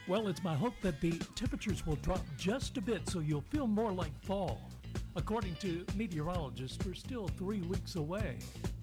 Well, it's my hope that the temperatures will drop just a bit so you'll feel more like fall. According to meteorologists, we're still 3 weeks away.